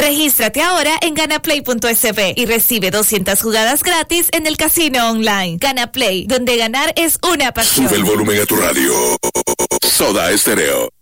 Regístrate ahora en ganaplay.sb y recibe 200 jugadas gratis en el casino online. Gana Play, donde ganar es una pasión. Sube el volumen a tu radio. Soda Estéreo.